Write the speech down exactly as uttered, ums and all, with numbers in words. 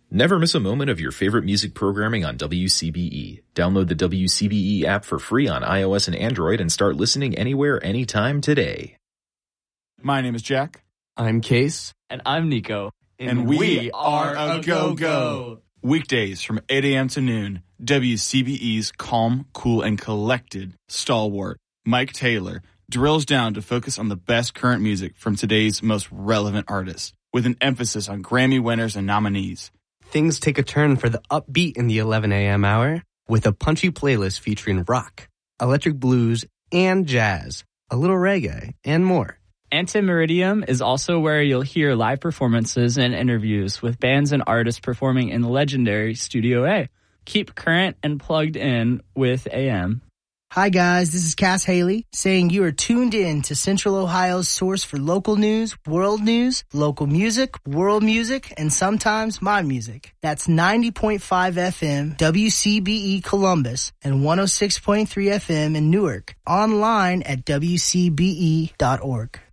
Never miss a moment of your favorite music programming on W C B E. Download the W C B E app for free on iOS and Android and start listening anywhere, anytime today. My name is Jack. I'm Case. And I'm Nico. And, and we, we are a go-go. Weekdays from eight a.m. to noon, W C B E's calm, cool, and collected stalwart, Mike Taylor, drills down to focus on the best current music from today's most relevant artists, with an emphasis on Grammy winners and nominees. Things take a turn for the upbeat in the eleven a.m. hour with a punchy playlist featuring rock, electric blues, and jazz, a little reggae, and more. Antimeridium is also where you'll hear live performances and interviews with bands and artists performing in the legendary Studio A. Keep current and plugged in with A M. Hi guys, this is Cass Haley saying you are tuned in to Central Ohio's source for local news, world news, local music, world music, and sometimes my music. That's ninety point five F M W C B E Columbus and one oh six point three F M in Newark. Online at W C B E dot org.